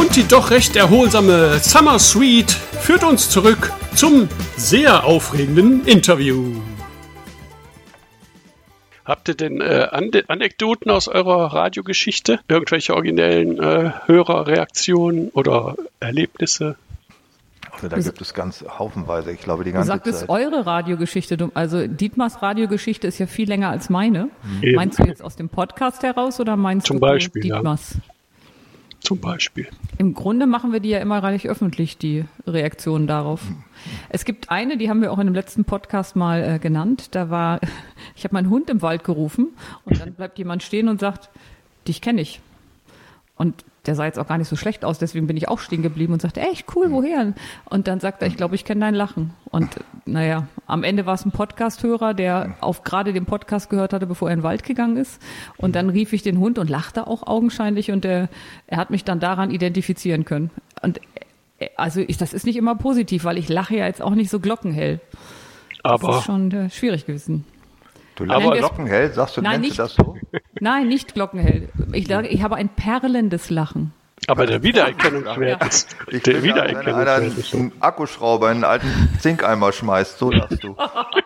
Und die doch recht erholsame Summer Suite führt uns zurück zum sehr aufregenden Interview. Habt ihr denn Anekdoten aus eurer Radiogeschichte? Irgendwelche originellen Hörerreaktionen oder Erlebnisse? Also da gibt es ganz haufenweise, ich glaube die ganze Zeit. Du sagtest eure Radiogeschichte, also Dietmars Radiogeschichte ist ja viel länger als meine. Eben. Meinst du jetzt aus dem Podcast heraus oder meinst du Dietmars? Ja. Zum Beispiel. Im Grunde machen wir die ja immer reichlich öffentlich, die Reaktionen darauf. Es gibt eine, die haben wir auch in dem letzten Podcast mal genannt. Ich habe meinen Hund im Wald gerufen und dann bleibt jemand stehen und sagt, dich kenne ich. Und der sah jetzt auch gar nicht so schlecht aus, deswegen bin ich auch stehen geblieben und sagte, echt cool, woher? Und dann sagt er, ich glaube, ich kenne dein Lachen. Und naja, am Ende war es ein Podcast-Hörer, der auf gerade den Podcast gehört hatte, bevor er in den Wald gegangen ist. Und dann rief ich den Hund und lachte auch augenscheinlich und er hat mich dann daran identifizieren können. Und also das ist nicht immer positiv, weil ich lache ja jetzt auch nicht so glockenhell. Aber das ist schon schwierig gewesen. Du lachst glockenhell, sagst du, nennst du das so? Nein, nicht glockenhell. Ich habe ein perlendes Lachen. Aber der Wiedererkennungswert ist. Der Wiedererkennungswert ist. Wenn einer einen Akkuschrauber in einen alten Zinkeimer schmeißt, so lachst du.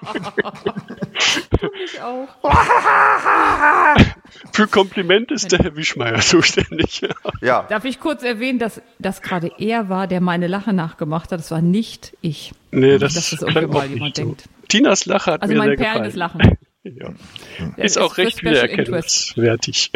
Ich auch. Für Kompliment ist der Herr Wischmeier zuständig. Ja. Darf ich kurz erwähnen, dass das gerade er war, der meine Lache nachgemacht hat? Das war nicht ich. Nee, das irgendwann mal jemand denkt. Tinas Lache hat mir sehr gefallen. Also mein perlendes Lachen. Ja. Ist auch recht wiedererkennungswertig.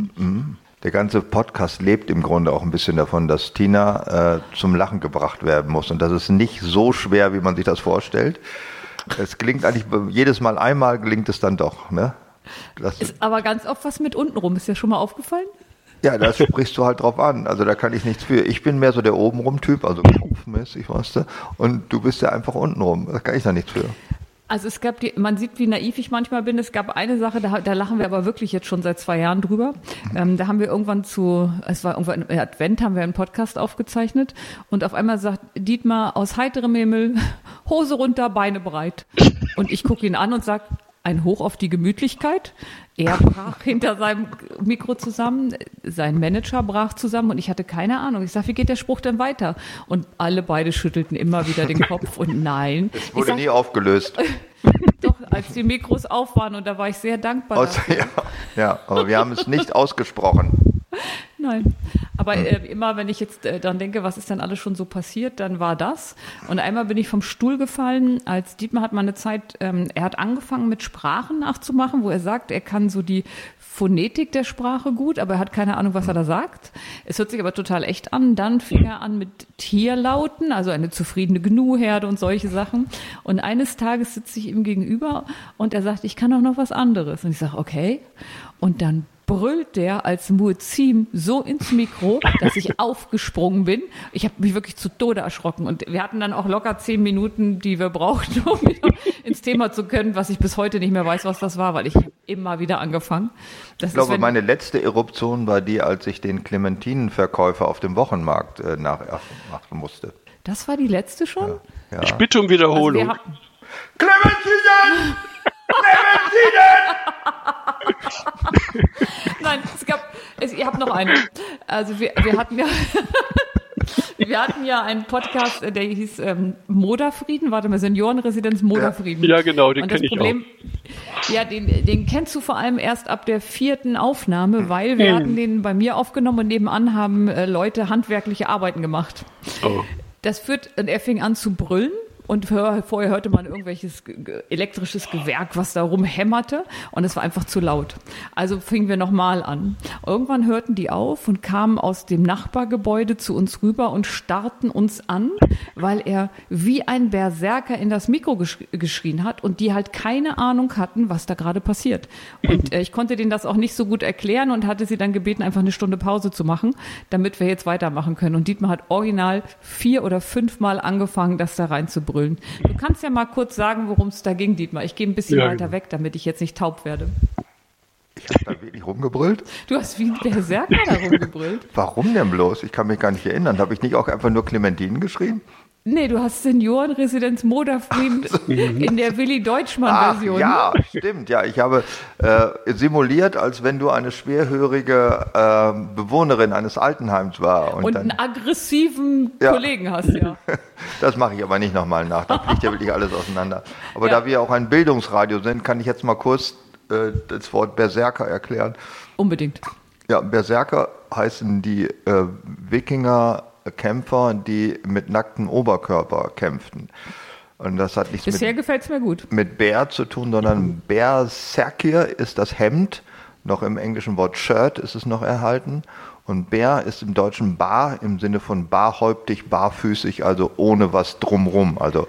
Der ganze Podcast lebt im Grunde auch ein bisschen davon, dass Tina zum Lachen gebracht werden muss. Und das ist nicht so schwer, wie man sich das vorstellt. Es gelingt eigentlich jedes Mal einmal, gelingt es dann doch. Ne? Ist aber ganz oft was mit untenrum. Ist dir schon mal aufgefallen? Ja, da sprichst du halt drauf an. Also da kann ich nichts für. Ich bin mehr so der obenrum-Typ, also kopfmäßig, weißt du. Und du bist ja einfach untenrum. Da kann ich da nichts für. Also es gab man sieht, wie naiv ich manchmal bin. Es gab eine Sache, da lachen wir aber wirklich jetzt schon seit 2 Jahren drüber. Da haben wir irgendwann es war irgendwann im Advent, haben wir einen Podcast aufgezeichnet und auf einmal sagt Dietmar aus heiterem Himmel, Hose runter, Beine breit. Und ich gucke ihn an und sage, ein Hoch auf die Gemütlichkeit. Er brach hinter seinem Mikro zusammen, sein Manager brach zusammen und ich hatte keine Ahnung. Ich sage, wie geht der Spruch denn weiter? Und alle beide schüttelten immer wieder den Kopf und nein. Es wurde nie aufgelöst. Doch, als die Mikros auf waren und da war ich sehr dankbar. Ja, aber wir haben es nicht ausgesprochen. Nein, aber immer, wenn ich jetzt dran denke, was ist denn alles schon so passiert, dann war das. Und einmal bin ich vom Stuhl gefallen, als Dietmar hat mal eine Zeit, er hat angefangen mit Sprachen nachzumachen, wo er sagt, er kann so die Phonetik der Sprache gut, aber er hat keine Ahnung, was er da sagt. Es hört sich aber total echt an. Dann fing er an mit Tierlauten, also eine zufriedene Gnu-Herde und solche Sachen. Und eines Tages sitze ich ihm gegenüber und er sagt, ich kann auch noch was anderes. Und ich sage, okay. Und dann brüllt der als Muezzin so ins Mikro, dass ich aufgesprungen bin. Ich habe mich wirklich zu Tode erschrocken. Und wir hatten dann auch locker 10 Minuten, die wir brauchten, um wieder ins Thema zu können, was ich bis heute nicht mehr weiß, was das war, weil ich habe immer wieder angefangen. Ich glaube, meine letzte Eruption war die, als ich den Clementinenverkäufer auf dem Wochenmarkt nachahmen musste. Das war die letzte schon? Ja. Ich bitte um Wiederholung. Also Clementinen! Nein, ich habe noch eine. Also wir hatten ja wir hatten ja einen Podcast, der hieß Moderfrieden, Seniorenresidenz Moderfrieden. Ja, genau, den kenne ich auch. Ja, den kennst du vor allem erst ab der 4. Aufnahme, weil wir hatten den bei mir aufgenommen und nebenan haben Leute handwerkliche Arbeiten gemacht. Oh. Und er fing an zu brüllen. Und vorher hörte man irgendwelches elektrisches Gewerk, was da rumhämmerte. Und es war einfach zu laut. Also fingen wir nochmal an. Irgendwann hörten die auf und kamen aus dem Nachbargebäude zu uns rüber und starrten uns an, weil er wie ein Berserker in das Mikro geschrien hat und die halt keine Ahnung hatten, was da gerade passiert. Und ich konnte denen das auch nicht so gut erklären und hatte sie dann gebeten, einfach eine Stunde Pause zu machen, damit wir jetzt weitermachen können. Und Dietmar hat original 4 oder 5 Mal angefangen, das da reinzubrüllen. Du kannst ja mal kurz sagen, worum es da ging, Dietmar. Ich gehe ein bisschen weiter weg, damit ich jetzt nicht taub werde. Ich habe da wirklich rumgebrüllt. Du hast wie ein Berserker da rumgebrüllt. Warum denn bloß? Ich kann mich gar nicht erinnern. Habe ich nicht auch einfach nur Clementinen geschrien? Nee, du hast Seniorenresidenz Moderfried in der Willi-Deutschmann-Version. Ja, stimmt. Ja, ich habe simuliert, als wenn du eine schwerhörige Bewohnerin eines Altenheims war. Und einen aggressiven Kollegen hast, ja. Das mache ich aber nicht nochmal nach. Da fliegt ja wirklich alles auseinander. Aber da wir auch ein Bildungsradio sind, kann ich jetzt mal kurz das Wort Berserker erklären. Unbedingt. Ja, Berserker heißen die Wikinger-Kämpfer, die mit nacktem Oberkörper kämpften. Und das hat nichts Bisher gefällt's mir gut. mit Bär zu tun, sondern Berserkir ist das Hemd. Noch im englischen Wort Shirt ist es noch erhalten. Und Bär ist im Deutschen bar im Sinne von barhäuptig, barfüßig, also ohne was drumrum. Also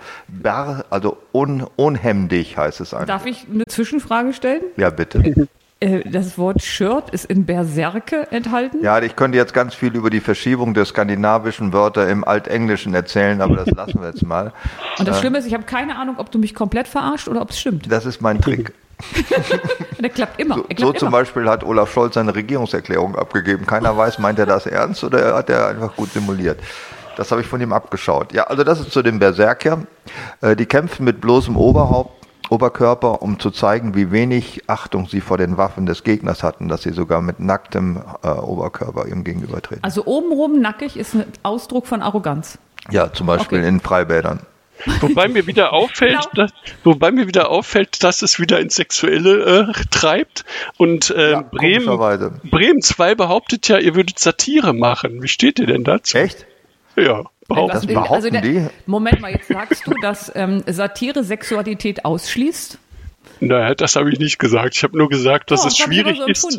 unhemdig heißt es einfach. Darf ich eine Zwischenfrage stellen? Ja, bitte. Das Wort Shirt ist in Berserke enthalten? Ja, ich könnte jetzt ganz viel über die Verschiebung der skandinavischen Wörter im Altenglischen erzählen, aber das lassen wir jetzt mal. Und das Schlimme ist, ich habe keine Ahnung, ob du mich komplett verarscht oder ob es stimmt. Das ist mein Trick. Der klappt immer. So zum Beispiel hat Olaf Scholz seine Regierungserklärung abgegeben. Keiner weiß, meint er das ernst oder hat er einfach gut simuliert. Das habe ich von ihm abgeschaut. Ja, also das ist zu den Berserker. Die kämpfen mit bloßem Oberkörper, um zu zeigen, wie wenig Achtung sie vor den Waffen des Gegners hatten, dass sie sogar mit nacktem Oberkörper ihm gegenübertreten. Also obenrum nackig ist ein Ausdruck von Arroganz. Ja, zum Beispiel in Freibädern. Wobei mir wieder auffällt, dass es wieder ins Sexuelle treibt. Und Bremen 2 behauptet ja, ihr würdet Satire machen. Wie steht ihr denn dazu? Echt? Ja, Das behaupten die? Moment mal, jetzt sagst du, dass Satire Sexualität ausschließt? Naja, das habe ich nicht gesagt. Ich habe nur gesagt, dass es schwierig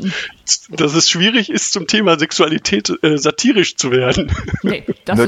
ist, zum Thema Sexualität satirisch zu werden. Nee,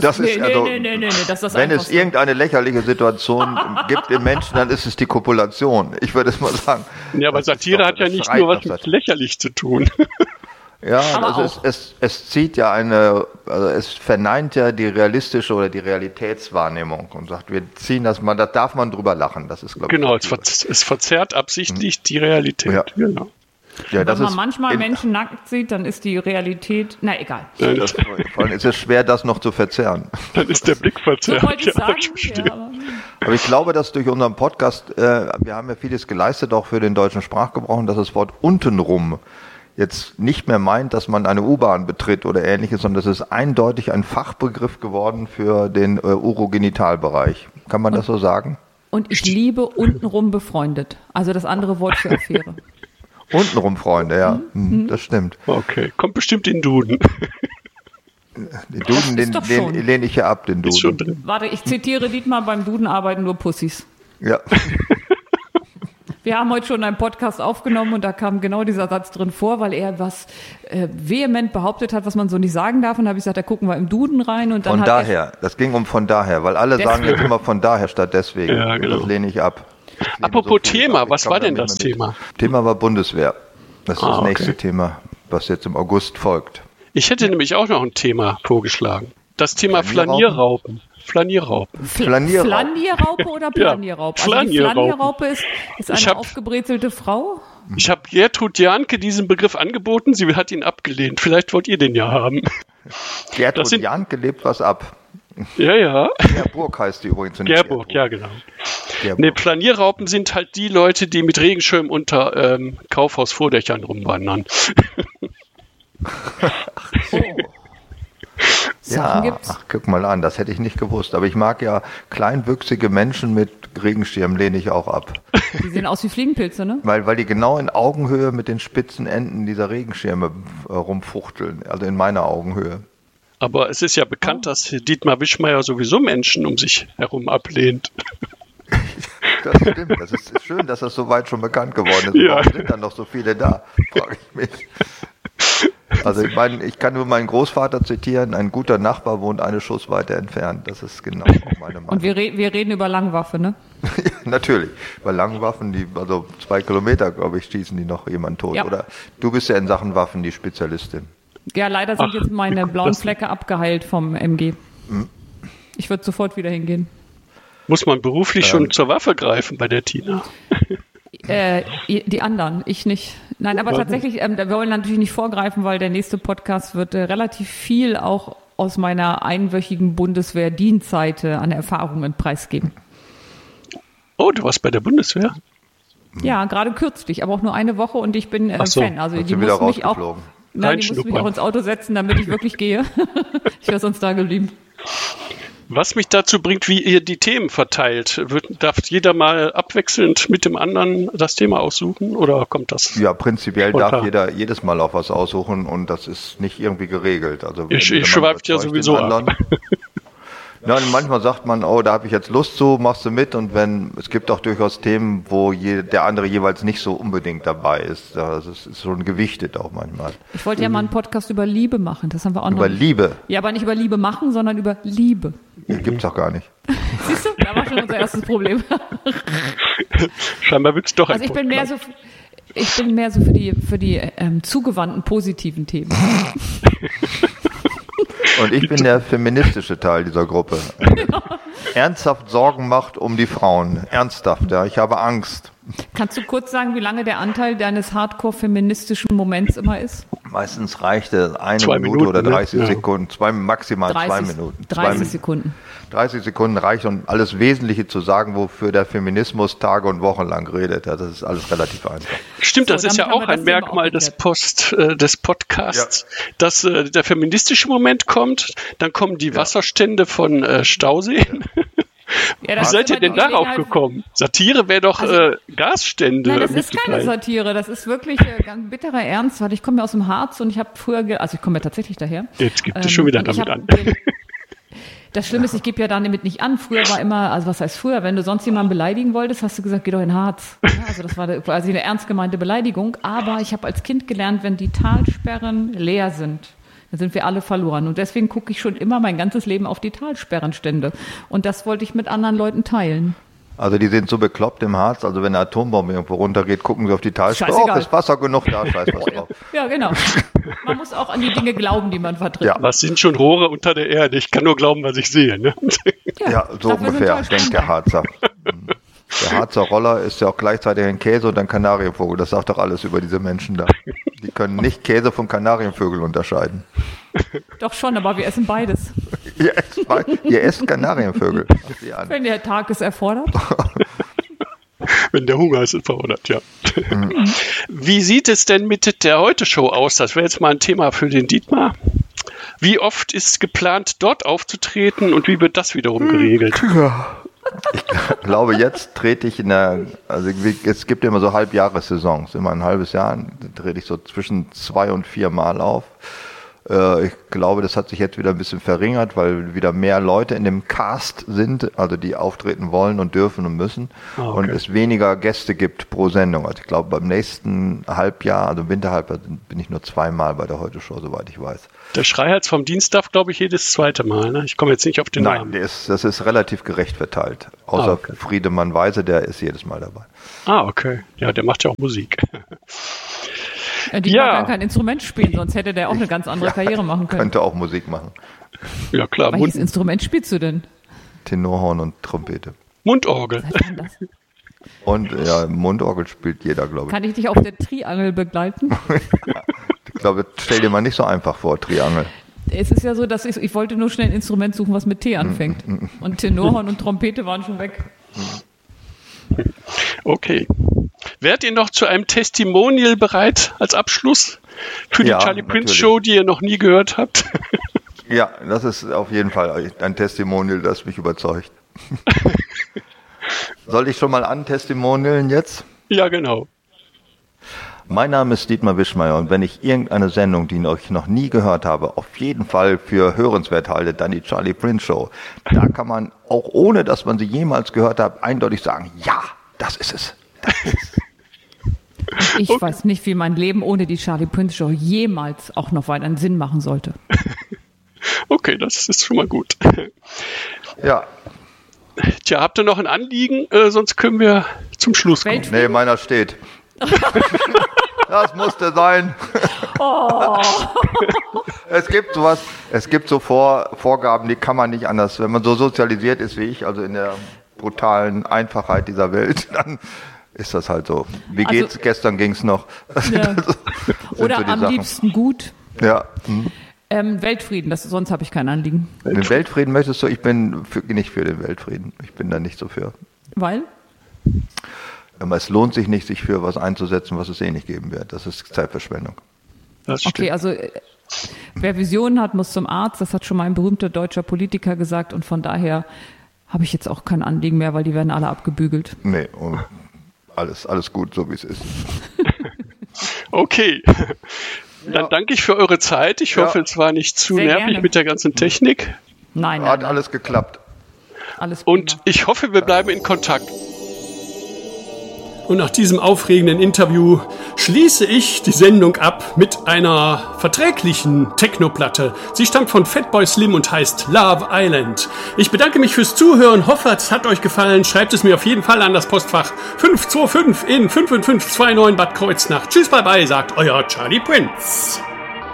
wenn es irgendeine lächerliche Situation gibt im Menschen, dann ist es die Kopulation. Ich würde es mal sagen. Ja, aber Satire hat ja nicht nur was mit lächerlich zu tun. Ja, also es zieht ja es verneint ja die realistische oder die Realitätswahrnehmung und sagt, wir ziehen das mal, da darf man drüber lachen. Das ist, glaube ich. Genau, es verzerrt absichtlich die Realität. Ja. Genau. Ja, wenn man manchmal Menschen nackt sieht, dann ist die Realität, na egal. Vor allem ist es schwer, das noch zu verzerren. Dann ist der Blick verzerrt. So wollte ich sagen. Aber ich glaube, dass durch unseren Podcast, wir haben ja vieles geleistet, auch für den deutschen Sprachgebrauch, und dass das Wort untenrum jetzt nicht mehr meint, dass man eine U-Bahn betritt oder ähnliches, sondern das ist eindeutig ein Fachbegriff geworden für den Urogenitalbereich. Kann man das so sagen? Und ich liebe untenrum befreundet. Also das andere Wort für Affäre. Untenrum Freunde, ja. Das stimmt. Okay, kommt bestimmt in Duden. Den Duden, den lehne ich ja ab, den Duden. Ist schon drin. Warte, ich zitiere Dietmar, beim Duden arbeiten nur Pussys. Ja. Wir haben heute schon einen Podcast aufgenommen und da kam genau dieser Satz drin vor, weil er was vehement behauptet hat, was man so nicht sagen darf. Und da habe ich gesagt, da gucken wir im Duden rein. Und dann das ging um von daher, weil alle sagen jetzt immer von daher statt deswegen. Ja, genau. Das lehne ich ab. Apropos Thema, was war denn das Thema? Thema war Bundeswehr. Das ist das nächste Thema, was jetzt im August folgt. Ich hätte nämlich auch noch ein Thema vorgeschlagen. Das Thema Flanierraupen. Flanierraupe oder Planierraupe? Ja, also die Flanierraupe ist eine aufgebrezelte Frau? Ich habe Gertrud Janke diesen Begriff angeboten, sie hat ihn abgelehnt. Vielleicht wollt ihr den ja haben. Gertrud Janke lebt was ab. Ja. Gerburg heißt die übrigens. Gerburg, ja genau. Nee, Planierraupen sind halt die Leute, die mit Regenschirm unter Kaufhausvordächern rumwandern. Ja, guck mal an, das hätte ich nicht gewusst. Aber ich mag ja kleinwüchsige Menschen mit Regenschirm, lehne ich auch ab. Die sehen aus wie Fliegenpilze, ne? Weil die genau in Augenhöhe mit den spitzen Enden dieser Regenschirme rumfuchteln, also in meiner Augenhöhe. Aber es ist ja bekannt, dass Dietmar Wischmeier sowieso Menschen um sich herum ablehnt. Das stimmt, das ist schön, dass das so weit schon bekannt geworden ist. Ja. Warum sind dann noch so viele da, frage ich mich. Also ich meine, ich kann nur meinen Großvater zitieren, ein guter Nachbar wohnt eine Schussweite entfernt. Das ist genau meine Meinung. Und wir reden über Langwaffe, ne? Natürlich, bei Langwaffen, also 2 Kilometer, glaube ich, schießen die noch jemanden tot. Ja. Oder du bist ja in Sachen Waffen die Spezialistin. Ja, leider sind jetzt meine blauen Flecke abgeheilt vom MG. Ich würde sofort wieder hingehen. Muss man beruflich schon zur Waffe greifen bei der Tina? Die anderen, ich nicht. Nein, aber tatsächlich, wir wollen natürlich nicht vorgreifen, weil der nächste Podcast wird relativ viel auch aus meiner einwöchigen Bundeswehrdienstzeit an Erfahrungen preisgeben. Oh, du warst bei der Bundeswehr? Ja, gerade kürzlich, aber auch nur eine Woche und ich bin Fan. Also die mussten mich auch, die mussten mich auch ins Auto setzen, damit ich wirklich gehe. Ich wäre sonst da geblieben. Was mich dazu bringt, wie ihr die Themen verteilt. Darf jeder mal abwechselnd mit dem anderen das Thema aussuchen oder kommt das? Ja, prinzipiell darf jeder jedes Mal auch was aussuchen und das ist nicht irgendwie geregelt. Also ich schweife ja sowieso ab. Ja, und manchmal sagt man, oh, da habe ich jetzt Lust zu, machst du mit. Und es gibt auch durchaus Themen, wo der andere jeweils nicht so unbedingt dabei ist. Das ist schon gewichtet auch manchmal. Ich wollte ja mal einen Podcast über Liebe machen. Das haben wir auch noch. Über Liebe? Ja, aber nicht über Liebe machen, sondern über Liebe. Gibt's doch gar nicht. Siehst du, da war schon unser erstes Problem. Scheinbar wird's doch ein Also ich bin mehr so für die zugewandten positiven Themen. Und ich bin der feministische Teil dieser Gruppe. Ernsthaft Sorgen macht um die Frauen. Ernsthaft, ja. Ich habe Angst. Kannst du kurz sagen, wie lange der Anteil deines hardcore-feministischen Moments immer ist? Meistens reichte eine Minute oder 30 Sekunden. Maximal 2 Minuten. 30 Sekunden. 30 Sekunden reicht, um alles Wesentliche zu sagen, wofür der Feminismus Tage und Wochen lang redet. Das ist alles relativ einfach. Stimmt, das ist ja auch ein Merkmal des Podcasts, dass der feministische Moment kommt, dann kommen die Wasserstände von Stauseen. Ja, wie seid ihr denn darauf gekommen? Satire wäre doch Gasstände. Nein, das ist keine Satire, das ist wirklich ganz bitterer Ernst, weil ich komme ja aus dem Harz und ich habe früher, ich komme ja tatsächlich daher. Jetzt gibt es schon wieder damit an. Das Schlimme ist, ich gebe ja damit nicht an. Früher war immer, also was heißt früher, wenn du sonst jemanden beleidigen wolltest, hast du gesagt, geh doch in Harz. Ja, also das war quasi eine ernst gemeinte Beleidigung. Aber ich habe als Kind gelernt, wenn die Talsperren leer sind, dann sind wir alle verloren. Und deswegen gucke ich schon immer mein ganzes Leben auf die Talsperrenstände. Und das wollte ich mit anderen Leuten teilen. Also die sind so bekloppt im Harz, also wenn eine Atombombe irgendwo runtergeht, gucken sie auf die Talsperre. Oh, ist Wasser genug da, scheiß was drauf. Ja, genau. Man muss auch an die Dinge glauben, die man vertritt. Ja, was sind schon Rohre unter der Erde? Ich kann nur glauben, was ich sehe. Ne? Ja, so ungefähr, denkt der Harzer. Der Harzer Roller ist ja auch gleichzeitig ein Käse und ein Kanarienvogel. Das sagt doch alles über diese Menschen da. Die können nicht Käse von Kanarienvögeln unterscheiden. Doch schon, aber wir essen beides. Ihr esst Kanarienvögel. Wenn der Tag es erfordert. Wenn der Hunger es erfordert, ja. Wie sieht es denn mit der Heute-Show aus? Das wäre jetzt mal ein Thema für den Dietmar. Wie oft ist geplant, dort aufzutreten und wie wird das wiederum geregelt? Ich glaube, jetzt trete ich es gibt immer so Halbjahressaisons, immer ein halbes Jahr, da trete ich so zwischen 2 und 4 Mal auf. Ich glaube, das hat sich jetzt wieder ein bisschen verringert, weil wieder mehr Leute in dem Cast sind, also die auftreten wollen und dürfen und müssen. Okay. Und es weniger Gäste gibt pro Sendung. Also ich glaube, beim nächsten Halbjahr, also im Winterhalbjahr, bin ich nur 2 Mal bei der Heute-Show, soweit ich weiß. Der Schreihals vom Dienst darf, glaube ich, jedes zweite Mal. Ne? Ich komme jetzt nicht auf den Namen. Nein, das ist relativ gerecht verteilt. Außer Friedemann Weise, der ist jedes Mal dabei. Okay. Ja, der macht ja auch Musik. Die kann kein Instrument spielen, sonst hätte der auch eine ganz andere Karriere machen können. Könnte auch Musik machen. Ja, klar. Welches Instrument spielst du denn? Tenorhorn und Trompete. Mundorgel. Und ja, Mundorgel spielt jeder, glaube ich. Kann ich dich auf der Triangel begleiten? Ich glaube, stell dir mal nicht so einfach vor, Triangel. Es ist ja so, dass ich wollte nur schnell ein Instrument suchen, was mit T anfängt. Und Tenorhorn und Trompete waren schon weg. Okay. Wärt ihr noch zu einem Testimonial bereit als Abschluss für die Charlie Prince Show, die ihr noch nie gehört habt? Ja, das ist auf jeden Fall ein Testimonial, das mich überzeugt. Soll ich schon mal antestimonialen jetzt? Ja, genau. Mein Name ist Dietmar Wischmeier und wenn ich irgendeine Sendung, die ich noch nie gehört habe, auf jeden Fall für hörenswert halte, dann die Charlie Prince Show. Da kann man, auch ohne dass man sie jemals gehört hat, eindeutig sagen, ja, das ist es. Ich weiß nicht, wie mein Leben ohne die Charlie Prince Show jemals auch noch weiter einen Sinn machen sollte. Okay, das ist schon mal gut. Ja. Tja, habt ihr noch ein Anliegen? Sonst können wir zum Schluss kommen. Nee, meiner steht. Das musste sein. Oh. Es gibt so Vorgaben, die kann man nicht anders. Wenn man so sozialisiert ist wie ich, also in der brutalen Einfachheit dieser Welt, dann ist das halt so. Wie geht's? Also, gestern ging's noch. Ja. Oder so am liebsten gut. Ja. Weltfrieden, sonst habe ich kein Anliegen. Den Weltfrieden möchtest du? Ich bin nicht für den Weltfrieden. Ich bin da nicht so für. Weil? Es lohnt sich nicht, sich für was einzusetzen, was es eh nicht geben wird. Das ist Zeitverschwendung. Okay, also wer Visionen hat, muss zum Arzt. Das hat schon mal ein berühmter deutscher Politiker gesagt. Und von daher habe ich jetzt auch kein Anliegen mehr, weil die werden alle abgebügelt. Nee, alles gut, so wie es ist. Okay. Dann danke ich für eure Zeit. Ich hoffe, es war nicht zu nervig mit der ganzen Technik. Nein. Hat alles geklappt. Alles prima. Und ich hoffe, wir bleiben in Kontakt. Und nach diesem aufregenden Interview schließe ich die Sendung ab mit einer verträglichen Technoplatte. Sie stammt von Fatboy Slim und heißt Love Island. Ich bedanke mich fürs Zuhören, hoffe, es hat euch gefallen. Schreibt es mir auf jeden Fall an das Postfach 525 in 55529 Bad Kreuznach. Tschüss, bye bye, sagt euer Charlie Prince.